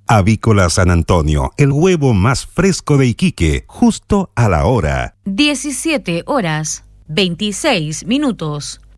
Avícola San Antonio, el huevo más fresco de Iquique, justo a la hora. 17 horas, 26 minutos.